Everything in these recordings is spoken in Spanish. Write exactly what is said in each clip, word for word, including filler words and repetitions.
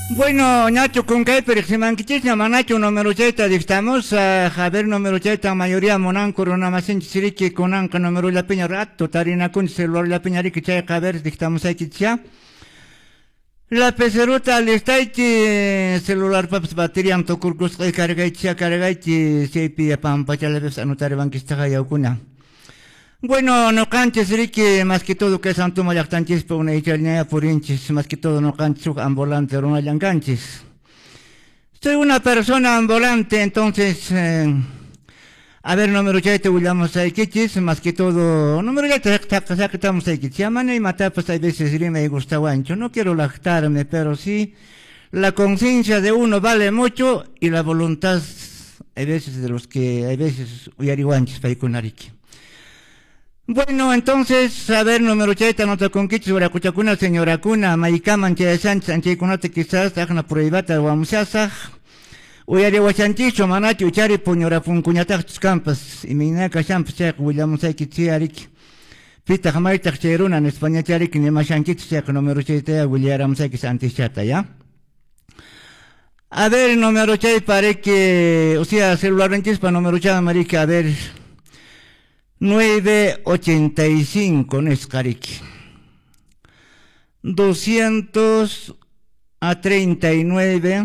Bueno, Nacho, con que pero se manquichis na manacho número ochenta dictamos a Javier número ochenta mayoría monan corona más en siriki conan ka número la peña rato tarina con celular la peña que chay Javier dictamos aquí ya. La peseruta le está aquí celular paps batería anto curcus que carga y ya carga y se pide pam pa ya le ves anotar banquista ya ukuna. Bueno, no canches, Ricky, más que todo que santo mayactanches por una italiana por inches, más que todo no canches ambulante o no canches. Soy una persona ambulante, entonces, eh, a ver, número ya te volvamos a iquichis, más que todo, número ya te estamos a iquichis, ya mano y matar, pues hay veces me gusta guancho, no quiero lactarme, pero sí, la conciencia de uno vale mucho y la voluntad, hay veces de los que, hay veces, uyari guanchis para ir con Ricky. Bueno, entonces, a ver, número ochenta, nota con kichis, ora kuchakuna, señora kuna, maikaman, che sánchez, anche kunate quizás, ajna prohibata, guamusasaj, uyari wachanchicho, manachi, uchari, puñora, funcuñataj, tus campas, y minaka, champs, chek, willamusai, kitziarik, pita, jamaitak, cheruna, en España, charik, ni machanchich, chek, número ochenta, williaramusai, antichata, ¿ya? A ver, número ochenta, pare que, o sea, celular ventispa, número ochenta, marica, a ver, nueve ochenta y cinco Nescariki doscientos a treinta y nueve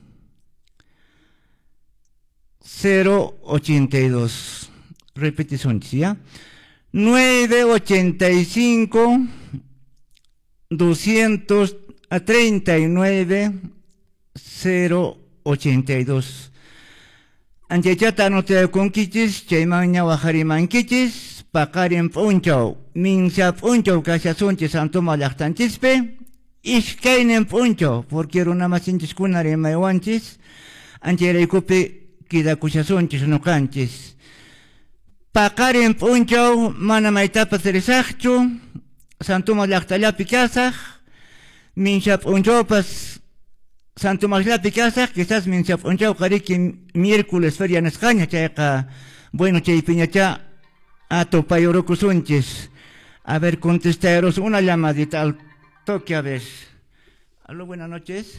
cero ochenta y dos repetición, ¿ya? nueve ochenta y cinco doscientos a treinta y nueve cero ochenta y dos. Anchechata no te conquichis, chaymaña wajariman kichis, pakarin punchaw, minsa punchaw kashasunchis santoma llaqtanchispe, ishkaynin punchaw, porque runamasinchis kunari maywanchis, anchayraykupi kidakushasunchis nuqanchis. Pakarin punchaw, mana maytapas risaqchu, santoma llaqtallapi kasaq, minsa punchawpas, Santo Magla Picasa, quizás me se apunchó que miércoles feria en España, chayca, bueno, chay piñacha, a topayoroku sunches. A ver, contestaros una llamadita al toque, a ver. Aló, buenas noches.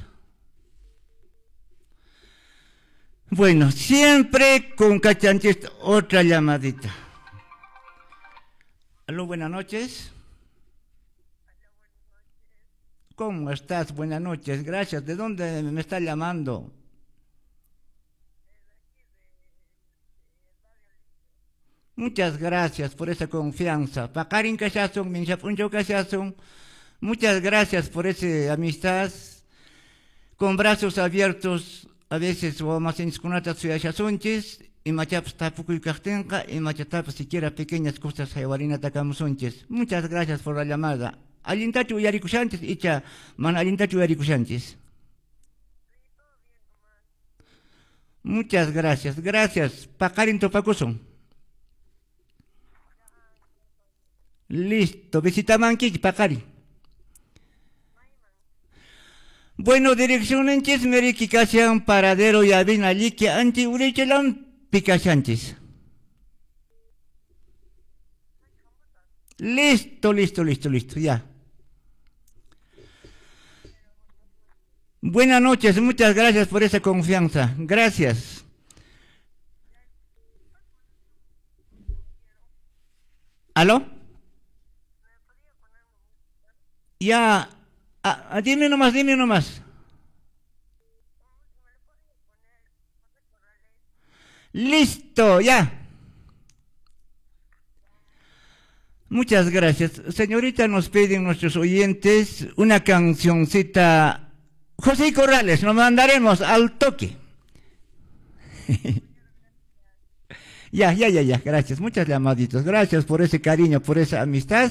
Bueno, siempre con cachanches, otra llamadita. Aló, buenas noches. ¿Cómo estás? Buenas noches, gracias. ¿De dónde me está llamando? Muchas gracias por esa confianza. Pakarin Kashazun, Minchapuncho Kashazun, muchas gracias por esa amistad. Con brazos abiertos, a veces, o más en Skunata Suyashazunchis, y Machaps Tapuku y Kartenka, y Machatapas siquiera pequeñas cosas, Javarina Takamusunchis. Muchas gracias por la llamada. Alintachu yarikushanchis, icha, man alintachu yarikushanchis. Muchas gracias, gracias. Pakarin topakuson. Listo, visitamanki, pakari. Bueno, dirección en Chismeriki, Kasian, paradero y abin allí que anti urichelan picachanchis. Listo, listo, listo, listo, ya. Buenas noches, muchas gracias por esa confianza. Gracias. ¿Aló? Ya, ah, ah, dime nomás, dime nomás. Listo, ya. Muchas gracias. Señorita, nos piden nuestros oyentes una cancioncita. José Corrales, nos mandaremos al toque. Ya, ya, ya, ya, gracias. Muchas llamaditas. Gracias por ese cariño, por esa amistad.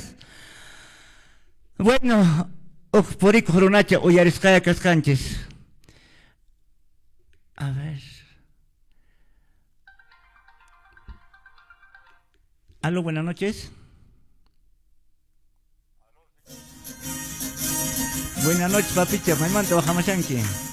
Bueno, oh, por ahí coronacha, Oyariscaya Cascanches. A ver. Aló, buenas noches. Buenas noches, papicha. Me mando a Jamashanki.